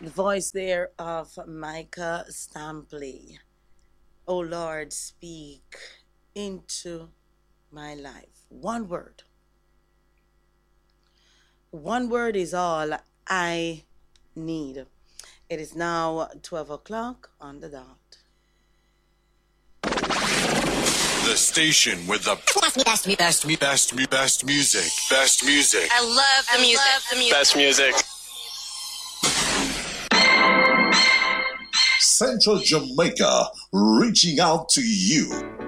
The voice there of Micah Stampley. Oh Lord, speak into my life. One word. One word is all I need. It is now 12 o'clock on the dot. The station with the best music. Best music. I love the music. Best music. Central Jamaica, reaching out to you.